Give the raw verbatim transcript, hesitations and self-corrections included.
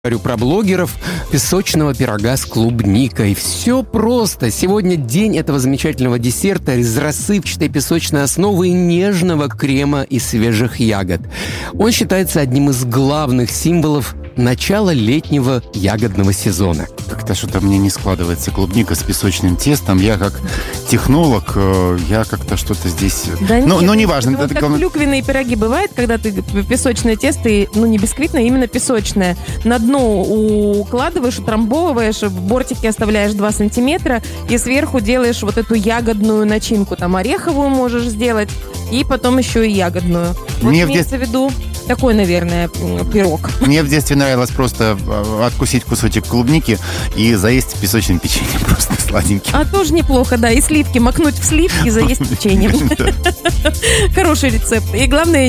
Говорю про блогеров песочного пирога с клубникой. Все просто. Сегодня день этого замечательного десерта из рассыпчатой песочной основы и нежного крема из свежих ягод. Он считается одним из главных символов начала летнего ягодного сезона. Как-то что-то мне не складывается клубника с песочным тестом. Я как технолог, я как-то что-то здесь... Да ну, нет, ну, неважно. Вот это как главное... клюквенные пироги бывает, когда ты песочное тесто, и, ну не бисквитное, а именно песочное, на дно укладываешь, утрамбовываешь, в бортике оставляешь два сантиметра и сверху делаешь вот эту ягодную начинку. Там ореховую можешь сделать и потом еще и ягодную. Вот Мне в имеется в виду такой, наверное, пирог. Мне в детстве нравилось просто откусить кусочек клубники и заесть песочным печеньем, просто сладеньким. А тоже неплохо, да. И сливки макнуть в сливки, заесть печеньем. Хороший рецепт. И главное,